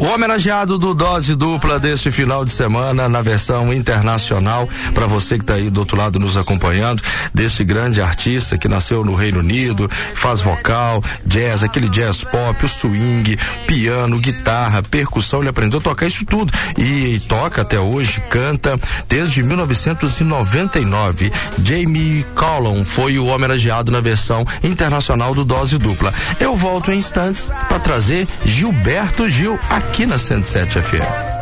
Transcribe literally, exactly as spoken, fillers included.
O homenageado do Dose Dupla deste final de semana na versão internacional, para você que está aí do outro lado nos acompanhando, desse grande artista que nasceu no Reino Unido, faz vocal, jazz, aquele jazz pop, o swing, piano, guitarra, percussão, ele aprendeu a tocar isso tudo e toca até hoje, canta desde mil novecentos e noventa e nove. Jamie Cullum foi o homenageado na versão internacional do Dose Dupla. Eu volto em instantes para trazer Gilberto Gil aqui na cento e sete F M.